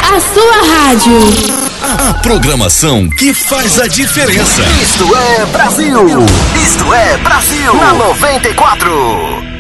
a sua rádio. A programação que faz a diferença. Isto é Brasil. Isto é Brasil. Na 94.